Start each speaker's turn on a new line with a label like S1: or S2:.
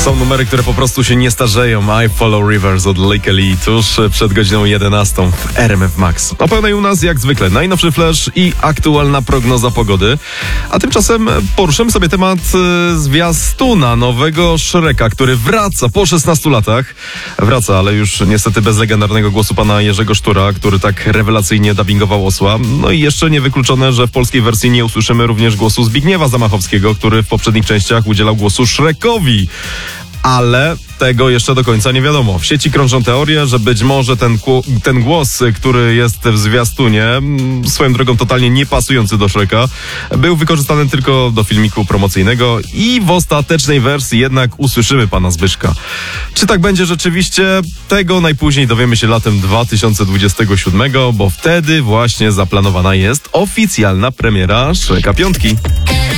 S1: Są numery, które po prostu się nie starzeją. I Follow Rivers od Lake Lee tuż przed godziną 11 w RMF Max. O pełnej u nas jak zwykle najnowszy flash i aktualna prognoza pogody. A tymczasem poruszymy sobie temat zwiastuna nowego Shreka, który wraca po 16 latach. Wraca, ale już niestety bez legendarnego głosu pana Jerzego Sztura, który tak rewelacyjnie dubbingował osła. No i jeszcze niewykluczone, że w polskiej wersji nie usłyszymy również głosu Zbigniewa Zamachowskiego, który w poprzednich częściach udzielał głosu Shrekowi. Ale tego jeszcze do końca nie wiadomo. W sieci krążą teorie, że być może ten głos, który jest w zwiastunie, swoją drogą totalnie nie pasujący do Shreka, był wykorzystany tylko do filmiku promocyjnego i w ostatecznej wersji jednak usłyszymy pana Zbyszka. Czy tak będzie rzeczywiście? Tego najpóźniej dowiemy się latem 2027, bo wtedy właśnie zaplanowana jest oficjalna premiera Shreka 5.